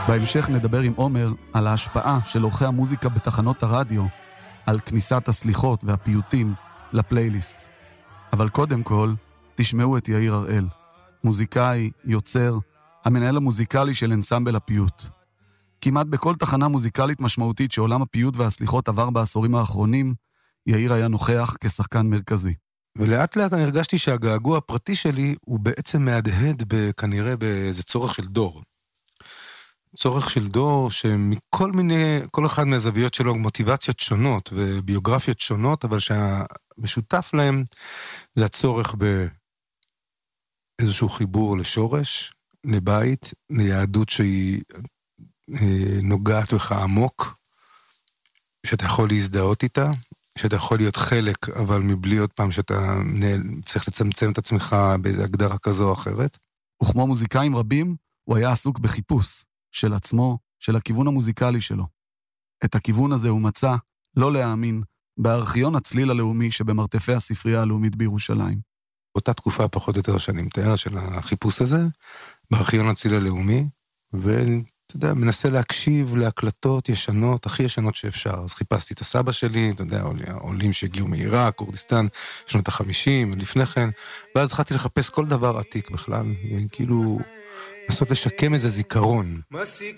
בהמשך נדבר עם עומר על ההשפעה של אורחי המוזיקה בתחנות הרדיו, על כניסת הסליחות והפיוטים לפלייליסט. אבל קודם כל, תשמעו את יאיר הראל, מוזיקאי, יוצר, המנהל המוזיקלי של אנסמבל הפיוט. כמעט בכל תחנה מוזיקלית משמעותית שעולם הפיוט והסליחות עבר בעשורים האחרונים, יאיר היה נוכח כשחקן מרכזי. ולאט לאט אני הרגשתי שהגעגוע הפרטי שלי הוא בעצם מהדהד כנראה באיזה צורך של דור. צורך של דור שמכל מיני, כל אחד מהזוויות שלו מוטיבציות שונות וביוגרפיות שונות, אבל שהמשותף להם זה הצורך באיזשהו חיבור לשורש, לבית, ליהדות שהיא נוגעת בך עמוק, שאתה יכול להזדהות איתה, שאתה יכול להיות חלק, אבל מבלי עוד פעם שאתה צריך לצמצם את עצמך באיזו הגדרה כזו או אחרת. וכמו מוזיקאים רבים, הוא היה עסוק בחיפוש של עצמו, של הכיוון המוזיקלי שלו. את הכיוון הזה הוא מצא, לא להאמין, בארכיון הצליל הלאומי שבמרתפי הספרייה הלאומית בירושלים. באותה תקופה פחות או יותר שאני מתאר של החיפוש הזה, בארכיון הצליל הלאומי, ואתה יודע, מנסה להקשיב להקלטות ישנות, הכי ישנות שאפשר. אז חיפשתי את הסבא שלי, אתה יודע, עולים שהגיעו מעיראק, כורדיסטן, שנות ה-50, לפני כן, ואז התחלתי לחפש כל דבר עתיק בכלל, כאילו, לנסות לשקם איזה זיכרון. מסיק